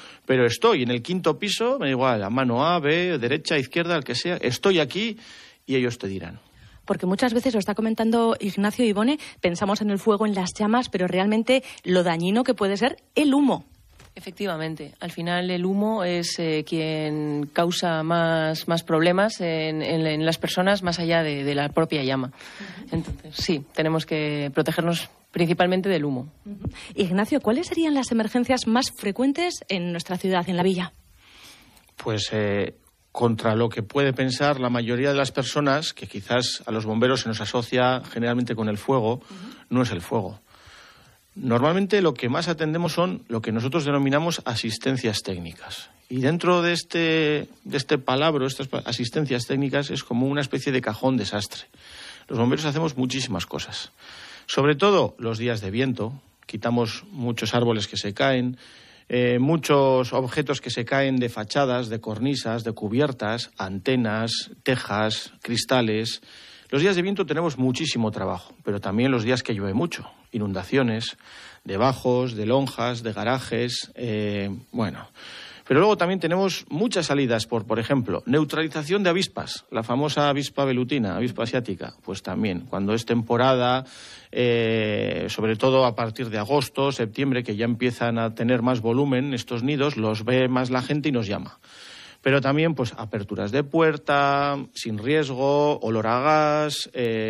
pero estoy en el 5.º piso, me da igual, la mano A, B, derecha, izquierda, el que sea, estoy aquí y ellos te dirán. Porque muchas veces, lo está comentando Ignacio Ibone, pensamos en el fuego, en las llamas, pero realmente lo dañino que puede ser el humo. Efectivamente, al final el humo es quien causa más problemas en las personas más allá de la propia llama. Entonces, sí, tenemos que protegernos principalmente del humo. Ignacio, ¿cuáles serían las emergencias más frecuentes en nuestra ciudad, en la villa? Pues contra lo que puede pensar la mayoría de las personas, que quizás a los bomberos se nos asocia generalmente con el fuego, no es el fuego. Normalmente lo que más atendemos son lo que nosotros denominamos asistencias técnicas. Y dentro de este palabra, estas asistencias técnicas, es como una especie de cajón desastre. Los bomberos hacemos muchísimas cosas. Sobre todo los días de viento, quitamos muchos árboles que se caen, muchos objetos que se caen de fachadas, de cornisas, de cubiertas, antenas, tejas, cristales. Los días de viento tenemos muchísimo trabajo, pero también los días que llueve mucho. Inundaciones de bajos, de lonjas, de garajes, bueno. Pero luego también tenemos muchas salidas por ejemplo, neutralización de avispas, la famosa avispa velutina, avispa asiática, pues también, cuando es temporada, sobre todo a partir de agosto, septiembre, que ya empiezan a tener más volumen estos nidos, los ve más la gente y nos llama. Pero también, pues, aperturas de puerta, sin riesgo, olor a gas,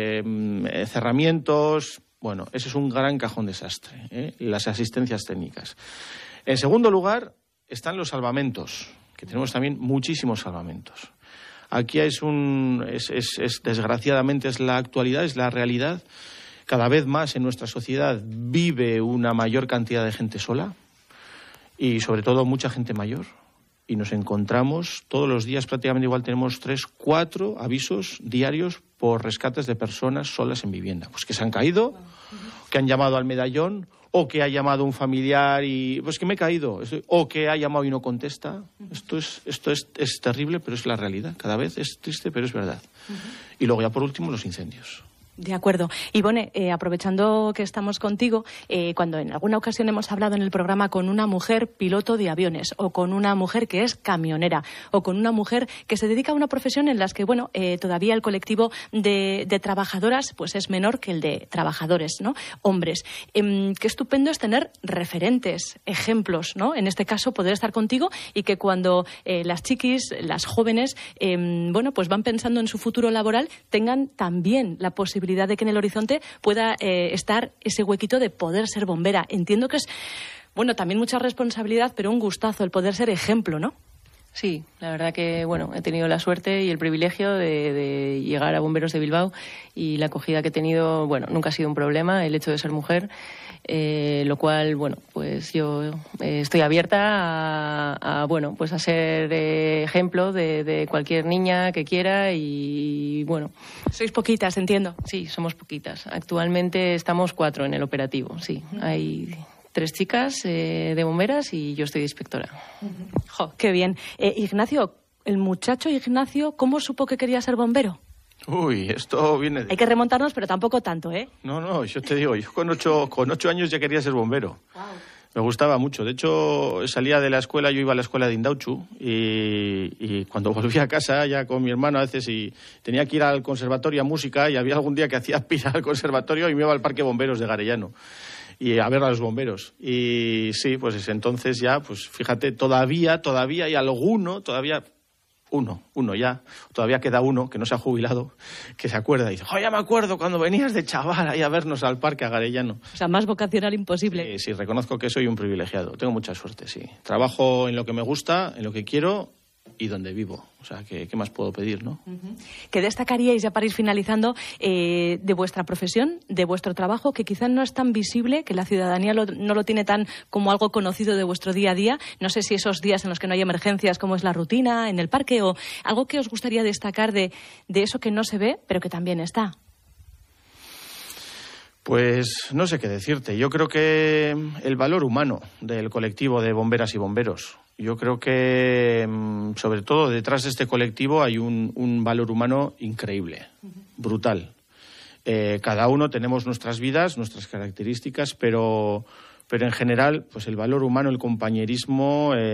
cerramientos. Bueno, ese es un gran cajón desastre, las asistencias técnicas. En segundo lugar, están los salvamentos, que tenemos también muchísimos salvamentos. Aquí desgraciadamente es la actualidad, es la realidad. Cada vez más en nuestra sociedad vive una mayor cantidad de gente sola y, sobre todo, mucha gente mayor. Y nos encontramos todos los días, prácticamente igual tenemos 3, 4 avisos diarios por rescates de personas solas en vivienda. Pues que se han caído, que han llamado al medallón, o que ha llamado un familiar y pues que me he caído, o que ha llamado y no contesta. Esto es terrible, pero es la realidad. Cada vez es triste, pero es verdad. Y luego ya por último los incendios. De acuerdo. Ibone, aprovechando que estamos contigo, cuando en alguna ocasión hemos hablado en el programa con una mujer piloto de aviones, o con una mujer que es camionera, o con una mujer que se dedica a una profesión en la que, bueno, todavía el colectivo de trabajadoras pues es menor que el de trabajadores, ¿no? Hombres. Qué estupendo es tener referentes, ejemplos, ¿no? En este caso, poder estar contigo y que cuando las chiquis, las jóvenes, bueno, pues van pensando en su futuro laboral, tengan también la posibilidad de que en el horizonte pueda estar ese huequito de poder ser bombera. Entiendo que es, bueno, también mucha responsabilidad, pero un gustazo el poder ser ejemplo, ¿no? Sí, la verdad que, bueno, he tenido la suerte y el privilegio de llegar a Bomberos de Bilbao, y la acogida que he tenido, bueno, nunca ha sido un problema el hecho de ser mujer, lo cual, bueno, pues yo estoy abierta bueno, pues a ser ejemplo de cualquier niña que quiera y, bueno. Sois poquitas, entiendo. Sí, somos poquitas. Actualmente estamos 4 en el operativo, sí. Hay 3 chicas de bomberas y yo estoy de inspectora. Jo, qué bien. Ignacio, el muchacho Ignacio, ¿cómo supo que quería ser bombero? Uy, esto viene de... Hay que remontarnos, pero tampoco tanto, ¿eh? No, yo te digo, yo con 8 años ya quería ser bombero. Wow. Me gustaba mucho. De hecho, salía de la escuela, yo iba a la escuela de Indauchu y cuando volvía a casa ya con mi hermano a veces y tenía que ir al conservatorio a música y había algún día que hacía pira al conservatorio y me iba al Parque Bomberos de Garellano y a ver a los bomberos. Y sí, pues entonces ya, pues fíjate, todavía hay alguno, uno ya, todavía queda uno que no se ha jubilado, que se acuerda y dice, ya me acuerdo cuando venías de chaval ahí a vernos al Parque a Garellano. O sea, más vocacional imposible. Sí, reconozco que soy un privilegiado, tengo mucha suerte, sí. Trabajo en lo que me gusta, en lo que quiero y donde vivo. O sea, ¿qué más puedo pedir, no? ¿Qué destacaríais, ya para ir finalizando, de vuestra profesión, de vuestro trabajo, que quizás no es tan visible, que la ciudadanía no lo tiene tan como algo conocido de vuestro día a día? No sé si esos días en los que no hay emergencias, como es la rutina en el parque, o algo que os gustaría destacar de eso que no se ve, pero que también está. Pues no sé qué decirte. Yo creo que el valor humano del colectivo de bomberas y bomberos. Yo creo que, sobre todo, detrás de este colectivo hay un valor humano increíble, brutal. Cada uno tenemos nuestras vidas, nuestras características, pero en general, pues el valor humano, el compañerismo...